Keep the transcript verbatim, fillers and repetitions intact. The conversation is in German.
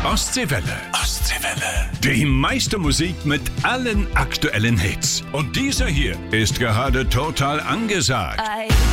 Ostseewelle. Ostseewelle. Die meiste Musik mit allen aktuellen Hits. Und dieser hier ist gerade total angesagt. I